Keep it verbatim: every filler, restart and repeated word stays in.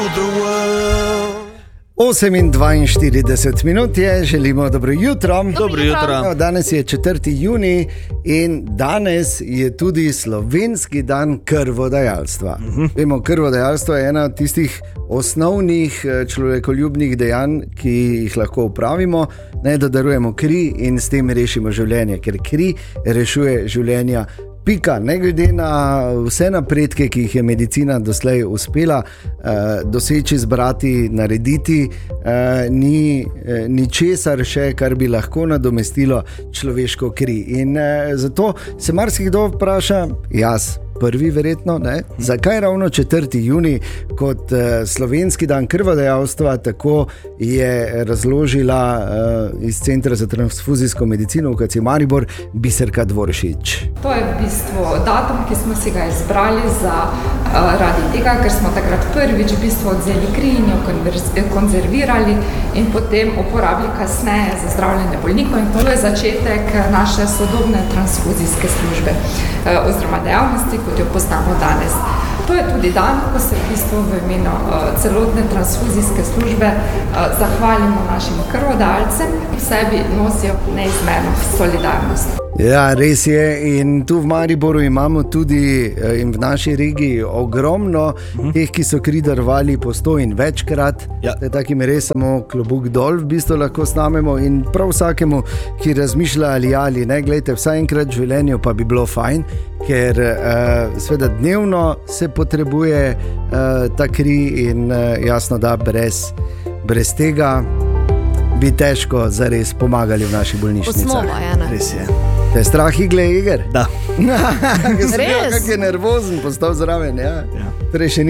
osem in dvainštirideset minut je, želimo dobro jutro. Dobro jutro. Danes je četrti junij in danes je tudi slovenski dan krvodajalstva. Uh-huh. Vemo, krvodajalstvo je ena od tistih osnovnih človekoljubnih dejanj, ki jih lahko upravimo, ne da darujemo kri in s tem rešimo življenje, ker kri rešuje življenja. Pika, ne glede na vse napredke, ki jih je medicina doslej uspela eh, doseči, zbrati, narediti, eh, ni eh, ničesar še, kar bi lahko nadomestilo človeško kri. In eh, zato se marsikdo vpraša, jaz prvi verjetno, ne? Zakaj ravno četrti junij kot uh, slovenski dan krvodajalstva, tako je razložila uh, iz Centra za transfuzijsko medicino v K C Maribor Biserka Dvoršič. To je v bistvu datum, ki smo si ga izbrali za, uh, radi tega, ker smo takrat prvič v bistvu odzeli kri in jo konzervirali in potem uporabili kasneje za zdravljenje bolnikov, in to je začetek naše sodobne transfuzijske službe uh, oziroma dejavnosti, kot jo poznamo danes. To je tudi dan, ko se v bistvu v imenu uh, celotne transfuzijske službe uh, zahvalimo našim krvodajalcem, ki v sebi nosijo neizmerno solidarnost. Ja, res je, in tu v Mariboru imamo tudi in v naši regiji ogromno uh-huh. teh, ki so kri darovali po sto in večkrat. Ja. Takim res samo klobuk dol v bistvu lahko snamemo in prav vsakemu, ki razmišlja ali ali ne, glejte, vsaj enkrat v življenju pa bi bilo fajn, ker uh, seveda dnevno se potrebuje uh, ta kri in uh, jasno, da brez, brez tega bi težko zares pomagali v naših bolnišnicah. Osnova je, ne? Res je. Te je strah igle iger? Da. Res? Kak je nervozen postal zraven, ja. ja. Torej še